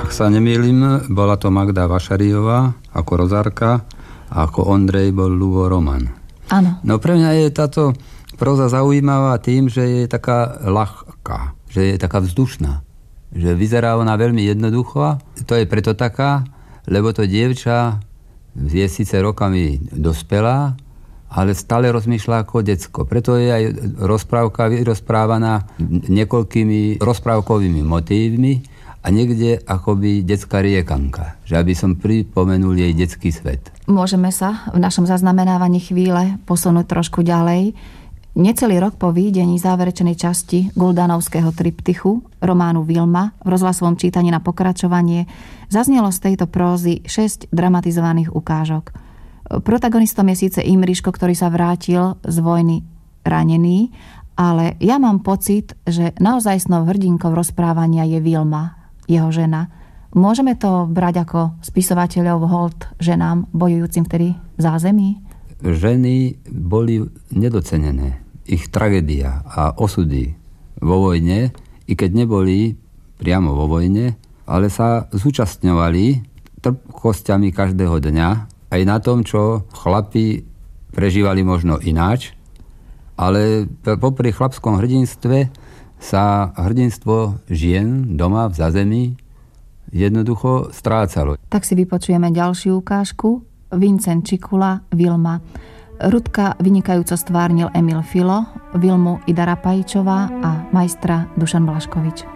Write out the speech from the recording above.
Ak sa nemýlim, bola to Magda Vašariová ako Rozárka a ako Ondrej bol Ľubo Roman. Áno. No pre mňa je táto próza zaujímavá tým, že je taká ľahká, že je taká vzdušná. Že vyzerá ona veľmi jednoducho. To je preto taká, lebo to dievča je síce rokami dospelá, ale stále rozmýšľa ako decko. Preto je aj rozprávka vyrozprávaná niekoľkými rozprávkovými motívmi a niekde akoby detská riekanka. Že aby som pripomenul jej detský svet. Môžeme sa v našom zaznamenávaní chvíle posunúť trošku ďalej. Necelý rok po výjdení záverečnej časti Guldanovského triptychu románu Vilma v rozhlasovom čítaní na pokračovanie zaznelo z tejto prózy 6 dramatizovaných ukážok. Protagonistom je síce Imriško, ktorý sa vrátil z vojny ranený, ale ja mám pocit, že naozajstnou hrdinkou rozprávania je Vilma, jeho žena. Môžeme to brať ako spisovateľov hold ženám bojujúcim vtedy v zázemí? Ženy boli nedocenené. Ich tragédia a osudy vo vojne, i keď neboli priamo vo vojne, ale sa zúčastňovali trpkosťami každého dňa, aj na tom, čo chlapi prežívali možno ináč, ale popri chlapskom hrdinstve sa hrdinstvo žien doma v zázemí jednoducho strácalo. Tak si vypočujeme ďalšiu ukážku. Vincent Čikula, Vilma. Rudka vynikajúco stvárnil Emil Filo, Vilmu Ida Rapajčová a majstra Dušan Blaškovič.